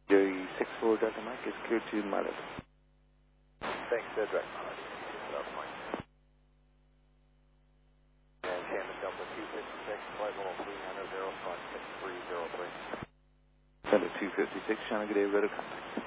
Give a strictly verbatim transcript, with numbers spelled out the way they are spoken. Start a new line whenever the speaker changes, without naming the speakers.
Jerry six four Delta Mike is cleared to Malibu.
Thanks, Ed. Direct Malibu. South Point. And Shannon Delta two fifty-six, flight level three nine zero, front six three zero three.
Delta two fifty-six, Shannon, good day, radar contact.